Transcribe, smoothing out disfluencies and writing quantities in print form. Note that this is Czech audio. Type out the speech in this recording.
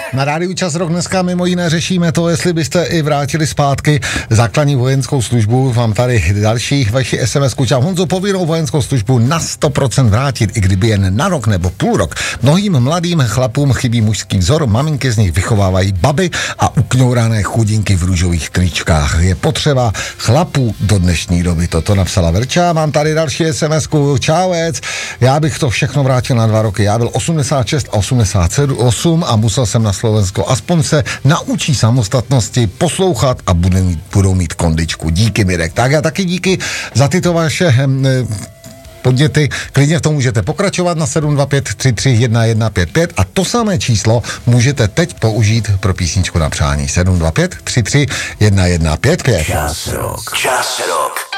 Na rádiu Čas Rock dneska mimo jiné řešíme to, jestli byste i vrátili zpátky základní vojenskou službu. Mám tady další vaši SMS-ku. Čau Honzo, povinnou vojenskou službu na 100% vrátit, i kdyby jen na rok nebo půl rok. Mnohým mladým chlapům chybí mužský vzor, maminky z nich vychovávají baby a ukňourané chudinky v růžových tričkách. Je potřeba chlapů do dnešní doby. Toto napsala Verča. Mám tady další SMS-ku. Čauec, já bych to všechno vrátil na 2 roky. Já byl 86 a 88 a musel jsem na Slovensko. Aspoň se naučí samostatnosti, poslouchat a budou mít kondičku. Díky, Mirek. Tak a taky díky za tyto vaše podněty. Klidně v tom můžete pokračovat na 725 33 1155 a to samé číslo můžete teď použít pro písničku na přání. 725 33 1155. Čas Rock.